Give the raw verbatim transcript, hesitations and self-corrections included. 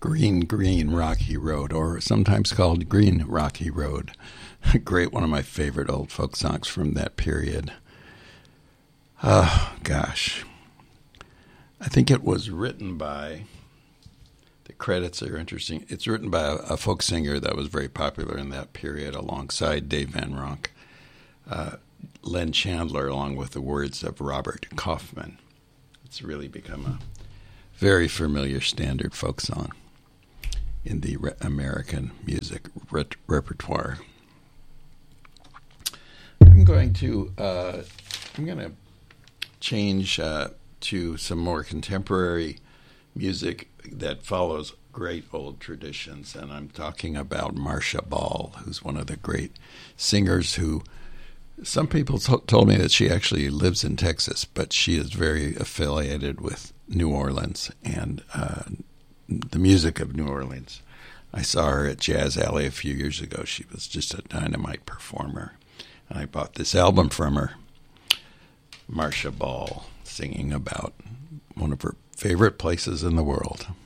Green, Green Rocky Road, or sometimes called Green Rocky Road. A great, one of my favorite old folk songs from that period. Oh, gosh. I think it was written by, the credits are interesting. It's written by a, a folk singer that was very popular in that period alongside Dave Van Ronk. Uh, Len Chandler, along with the words of Robert Kaufman. It's really become a very familiar standard folk song in the re- American music re- repertoire. I'm going to uh, I'm going to change uh, to some more contemporary music that follows great old traditions, and I'm talking about Marcia Ball, who's one of the great singers who. Some people t- told me that she actually lives in Texas, but she is very affiliated with New Orleans and uh, the music of New Orleans. I saw her at Jazz Alley a few years ago. She was just a dynamite performer. And I bought this album from her, Marcia Ball, singing about one of her favorite places in the world.